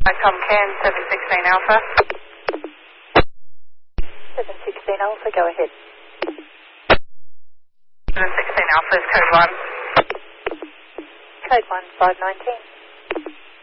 Tom Cairn, 716 Alpha. 716 Alpha, go ahead. 716 Alpha is code 1. Code 1, 519.